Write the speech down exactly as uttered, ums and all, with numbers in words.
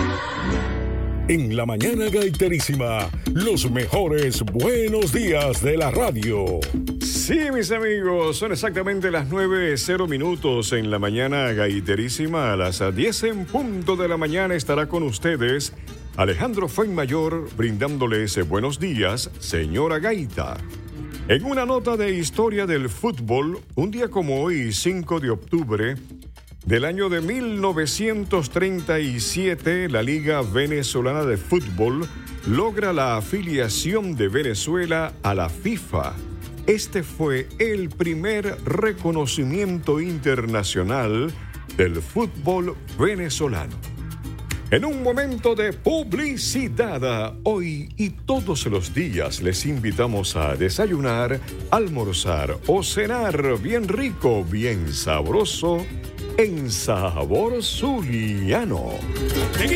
En la mañana gaiterísima, los mejores buenos días de la radio. Sí, mis amigos, son exactamente las nueve cero minutos en la mañana gaiterísima. A las diez en punto de la mañana estará con ustedes Alejandro Fuenmayor brindándoles buenos días, señora Gaita. En una nota de historia del fútbol, un día como hoy, cinco de octubre del año de mil novecientos treinta y siete, la Liga Venezolana de Fútbol logra la afiliación de Venezuela a la FIFA. Este fue el primer reconocimiento internacional del fútbol venezolano. En un momento de publicidad, hoy y todos los días les invitamos a desayunar, almorzar o cenar bien rico, bien sabroso, en Sabor Zuliano.